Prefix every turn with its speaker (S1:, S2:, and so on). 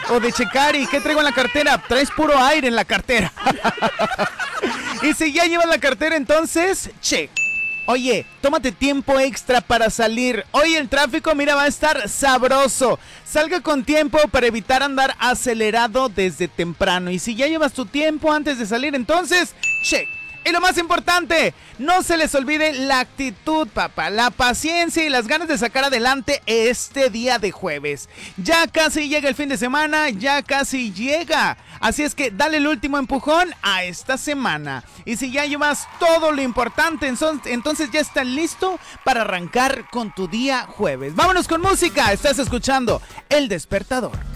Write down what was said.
S1: O de checar, ¿y qué traigo en la cartera? Traes puro aire en la cartera. Y si ya llevas la cartera, entonces, check. Oye, tómate tiempo extra para salir. Hoy el tráfico, mira, va a estar sabroso. Salga con tiempo para evitar andar acelerado desde temprano. Y si ya llevas tu tiempo antes de salir, entonces, check. Y lo más importante, no se les olvide la actitud, papá, la paciencia y las ganas de sacar adelante este día de jueves. Ya casi llega el fin de semana, ya casi llega. Así es que dale el último empujón a esta semana. Y si ya llevas todo lo importante, entonces ya estás listo para arrancar con tu día jueves. Vámonos con música, estás escuchando El Despertador.